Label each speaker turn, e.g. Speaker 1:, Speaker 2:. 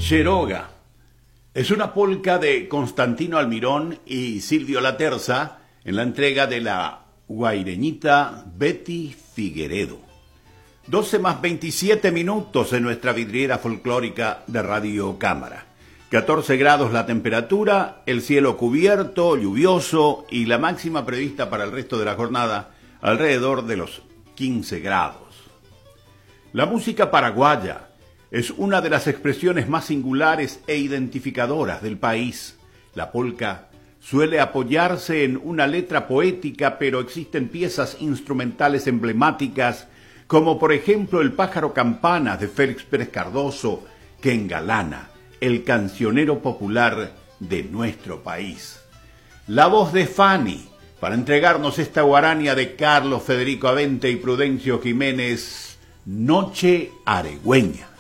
Speaker 1: Quiroga. Es una polca de Constantino Almirón y Silvio Laterza en la entrega de la guaireñita Betty Figueredo. 12 más 27 minutos en nuestra vidriera folclórica de Radio Cámara. 14 grados la temperatura, el cielo cubierto, lluvioso y la máxima prevista para el resto de la jornada alrededor de los 15 grados. La música paraguaya es una de las expresiones más singulares e identificadoras del país. La polca suele apoyarse en una letra poética, pero existen piezas instrumentales emblemáticas, como por ejemplo El pájaro campana de Félix Pérez Cardoso, que engalana el cancionero popular de nuestro país. La voz de Fanny, para entregarnos esta guarania de Carlos Federico Avente y Prudencio Jiménez, Noche Aregüeña.